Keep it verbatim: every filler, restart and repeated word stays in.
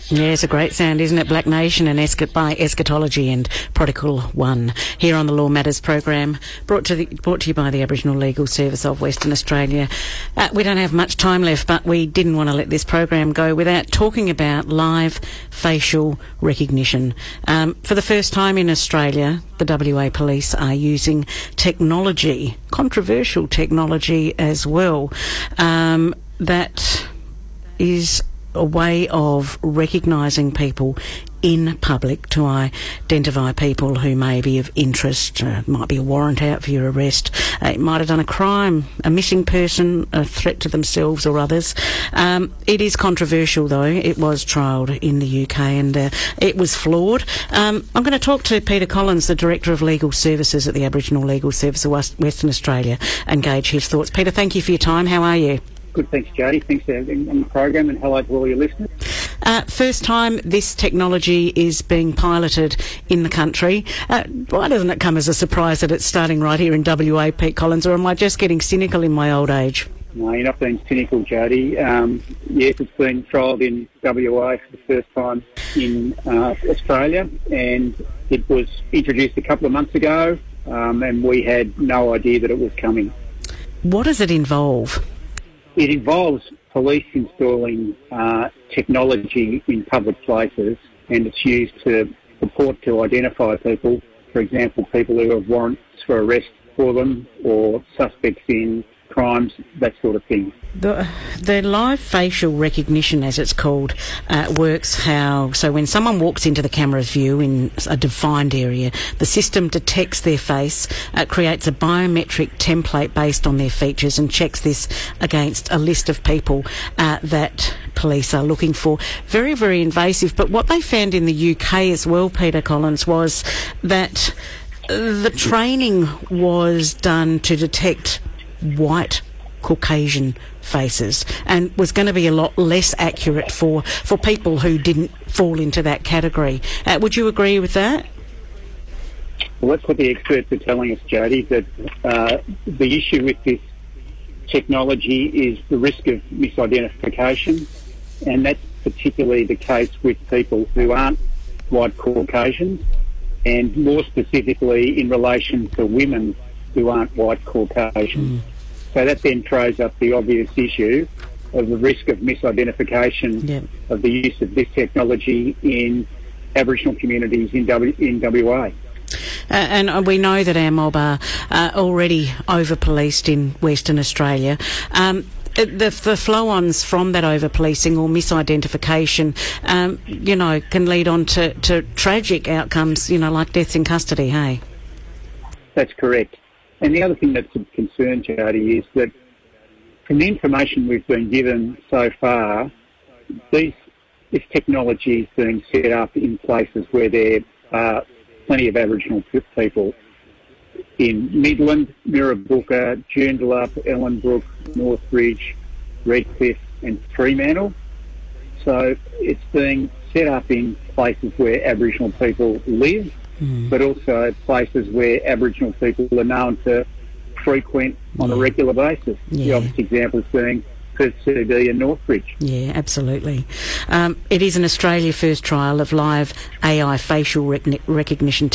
Yeah, it's a great sound, isn't it? Black Nation and Escat by Eschatology and Protocol One here on the Law Matters program, brought to the, brought to you by the Aboriginal Legal Service of Western Australia. Uh, we don't have much time left, but we didn't want to let this program go without talking about live facial recognition. Um, for the first time in Australia, the W A Police are using technology, controversial technology as well, um, that is a way of recognising people in public to identify people who may be of interest. Uh, might be a warrant out for your arrest. Uh, it might have done a crime, a missing person, a threat to themselves or others. Um, it is controversial, though. It was trialled in the U K and uh, it was flawed. Um, I'm going to talk to Peter Collins, the Director of Legal Services at the Aboriginal Legal Service of West- Western Australia, and gauge his thoughts. Peter, thank you for your time. How are you? Good, thanks, Jody. Thanks for having on the program, and hello to all your listeners. Uh, first time this technology is being piloted in the country. Uh, why doesn't it come as a surprise that it's starting right here in W A, Pete Collins, or am I just getting cynical in my old age? No, you're not being cynical, Jody. Um, yes, it's been trialled in W A for the first time in uh, Australia, and it was introduced a couple of months ago, um, and we had no idea that it was coming. What does it involve? It involves police installing uh, technology in public places, and it's used to purport to identify people, for example, people who have warrants for arrest for them or suspects in crimes, that sort of thing. The, the live facial recognition, as it's called, uh, works how... So when someone walks into the camera's view in a defined area, the system detects their face, uh, creates a biometric template based on their features and checks this against a list of people uh, that police are looking for. Very, very invasive. But what they found in the U K as well, Peter Collins, was that the training was done to detect white Caucasian faces and was going to be a lot less accurate for, for people who didn't fall into that category. Uh, would you agree with that? Well, that's what the experts are telling us, Jody, that uh, the issue with this technology is the risk of misidentification, and that's particularly the case with people who aren't white Caucasians, and more specifically in relation to women who aren't white Caucasians. Mm. So that then throws up the obvious issue of the risk of misidentification yep. of the use of this technology in Aboriginal communities in, w- in W A. Uh, and we know that our mob are uh, already over-policed in Western Australia. Um, the, the flow-ons from that over-policing or misidentification, um, you know, can lead on to, to tragic outcomes, you know, like deaths in custody, hey? That's correct. And the other thing that's of concern, Jody, is that from the information we've been given so far, these, this technology is being set up in places where there are plenty of Aboriginal people in Midland, Mirrabooka, Joondalup, Ellenbrook, Northridge, Redcliffe and Fremantle. So it's being set up in places where Aboriginal people live, Mm. but also places where Aboriginal people are known to frequent on yeah. a regular basis. Yeah. The obvious examples being Perth C B and Northridge. Yeah, absolutely. Um, it is an Australia first trial of live A I facial rec- recognition